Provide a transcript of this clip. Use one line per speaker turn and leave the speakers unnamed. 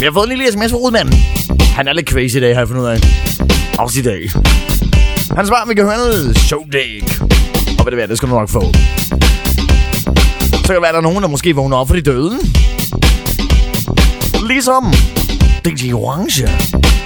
Vi har fået en lille sms fra Rudmanden. Han er lidt crazy i dag, har jeg fundet ud af. Også i dag. Han svarer, vi kan høre noget showdæk. Og hvad det er, det skal du nok få. Så kan det være, der er nogen, der måske vågner op for de døde. Ligesom DJ Orange.